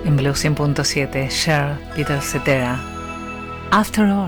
en Blue 100.7, Cher, Peter Cetera, After All.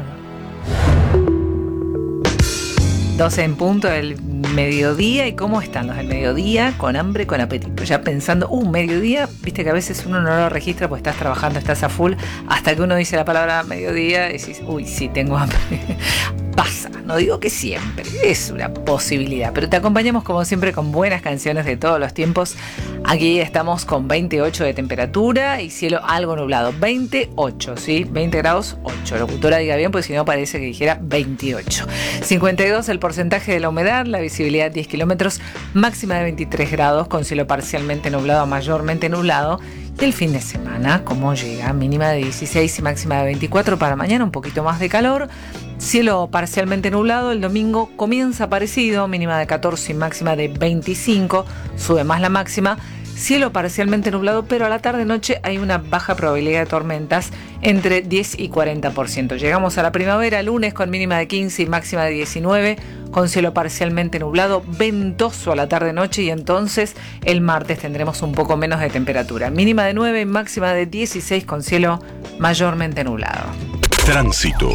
12 en punto del mediodía. ¿Y cómo están los del mediodía? Con hambre, con apetito. Ya pensando, mediodía, viste que a veces uno no lo registra porque estás trabajando, estás a full, hasta que uno dice la palabra mediodía y decís, sí, tengo hambre. Pasa, no digo que siempre, es una posibilidad, pero te acompañamos como siempre con buenas canciones de todos los tiempos. Aquí estamos con 28 de temperatura y cielo algo nublado, 28, ¿sí? 20 grados 8, locutora diga bien, pues si no parece que dijera 28. 52 el porcentaje de la humedad, la visibilidad 10 kilómetros, máxima de 23 grados con cielo parcialmente nublado a mayormente nublado. Y el fin de semana, ¿cómo llega? Mínima de 16 y máxima de 24 para mañana, un poquito más de calor. Cielo parcialmente nublado, el domingo comienza parecido, mínima de 14 y máxima de 25, sube más la máxima. Cielo parcialmente nublado, pero a la tarde-noche hay una baja probabilidad de tormentas entre 10 y 40%. Llegamos a la primavera, lunes con mínima de 15 y máxima de 19, con cielo parcialmente nublado, ventoso a la tarde-noche y entonces el martes tendremos un poco menos de temperatura. Mínima de 9 y máxima de 16 con cielo mayormente nublado. Tránsito.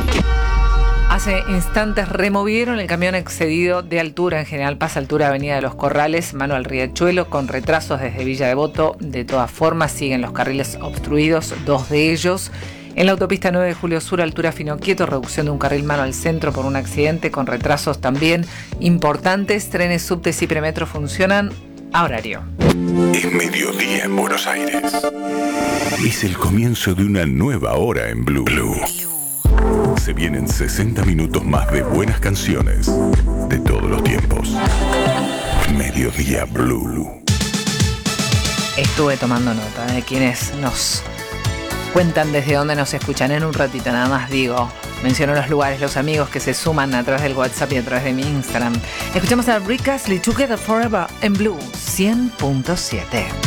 Hace instantes removieron el camión excedido de altura, en general pasa altura Avenida de los Corrales, mano al Riachuelo, con retrasos desde Villa Devoto. De todas formas, siguen los carriles obstruidos, 2 de ellos. En la autopista 9 de Julio Sur, altura Finoquieto, reducción de un carril mano al centro por un accidente, con retrasos también importantes. Trenes, subtes y premetro funcionan a horario. Es mediodía en Buenos Aires. Es el comienzo de una nueva hora en Blue. Se vienen 60 minutos más de buenas canciones de todos los tiempos. Mediodía Blue. Estuve tomando nota de quienes nos cuentan desde dónde nos escuchan. En un ratito nada más menciono los lugares, los amigos que se suman a través del WhatsApp y a través de mi Instagram. Escuchamos a Rick Astley, Together Forever en Blue 100.7.